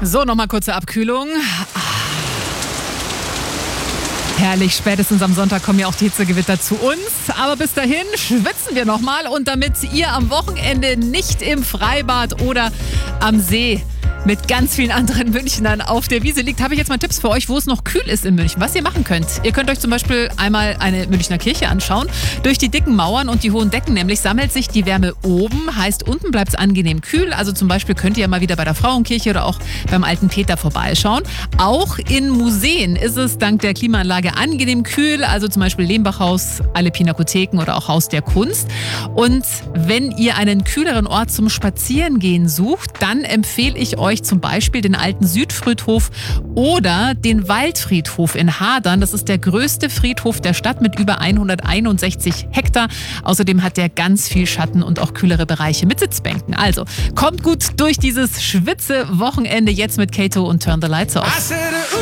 So, nochmal kurze Abkühlung. Herrlich, spätestens am Sonntag kommen ja auch die Hitzegewitter zu uns. Aber bis dahin schwitzen wir nochmal. Und damit ihr am Wochenende nicht im Freibad oder am See mit ganz vielen anderen Münchnern auf der Wiese liegt, habe ich jetzt mal Tipps für euch, wo es noch kühl ist in München. Was ihr machen könnt. Ihr könnt euch zum Beispiel einmal eine Münchner Kirche anschauen. Durch die dicken Mauern und die hohen Decken nämlich sammelt sich die Wärme oben. Heißt, unten bleibt es angenehm kühl. Also zum Beispiel könnt ihr mal wieder bei der Frauenkirche oder auch beim Alten Peter vorbeischauen. Auch in Museen ist es dank der Klimaanlage angenehm kühl. Also zum Beispiel Lehmbachhaus, alle Pinakotheken oder auch Haus der Kunst. Und wenn ihr einen kühleren Ort zum Spazierengehen sucht, dann empfehle ich euch zum Beispiel den alten Südfriedhof oder den Waldfriedhof in Hadern. Das ist der größte Friedhof der Stadt mit über 161 Hektar. Außerdem hat der ganz viel Schatten und auch kühlere Bereiche mit Sitzbänken. Also kommt gut durch dieses Schwitze-Wochenende jetzt mit Kato und Turn the Lights Off.